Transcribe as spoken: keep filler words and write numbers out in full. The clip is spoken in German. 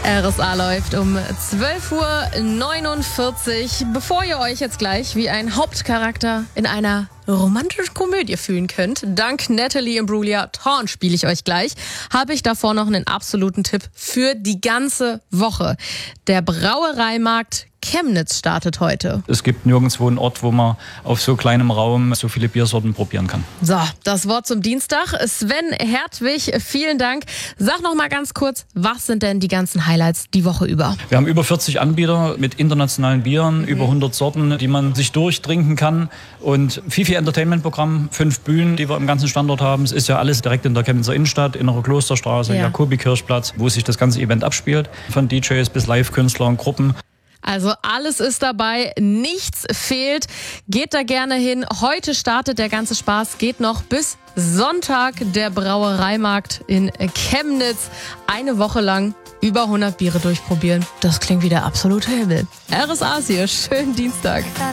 R S A läuft um zwölf Uhr neunundvierzig. Bevor ihr euch jetzt gleich wie ein Hauptcharakter in einer romantischen Komödie fühlen könnt, dank Natalie Imbruglia, Torn spiele ich euch gleich, habe ich davor noch einen absoluten Tipp für die ganze Woche. Der Brauereimarkt Chemnitz startet heute. Es gibt nirgendwo einen Ort, wo man auf so kleinem Raum so viele Biersorten probieren kann. So, das Wort zum Dienstag. Sven Hertwig, vielen Dank. Sag noch mal ganz kurz, was sind denn die ganzen Highlights die Woche über? Wir haben über vierzig Anbieter mit internationalen Bieren, mhm. über hundert Sorten, die man sich durchtrinken kann. Und viel, viel Entertainment-Programm, fünf Bühnen, die wir im ganzen Standort haben. Es ist ja alles direkt in der Chemnitzer Innenstadt, Innere Klosterstraße, ja. Jakobi-Kirchplatz, wo sich das ganze Event abspielt. Von D Js bis Live-Künstler und Gruppen. Also alles ist dabei, nichts fehlt. Geht da gerne hin. Heute startet der ganze Spaß, geht noch bis Sonntag der Brauereimarkt in Chemnitz. Eine Woche lang über hundert Biere durchprobieren. Das klingt wie der absolute Himmel. R S A hier, schönen Dienstag.